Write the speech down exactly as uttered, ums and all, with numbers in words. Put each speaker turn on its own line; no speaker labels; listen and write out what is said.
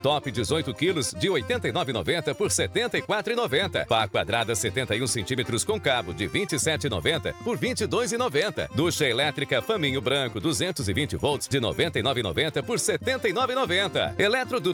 Top dezoito quilos de oitenta e nove reais e noventa centavos por setenta e quatro reais e noventa centavos. Pá quadrada setenta e um centímetros com cabo de vinte e sete reais e noventa centavos por vinte e dois reais e noventa centavos. Ducha elétrica Faminho Branco duzentos e vinte volts de noventa e nove reais e noventa centavos por setenta e nove reais e noventa centavos. Eletro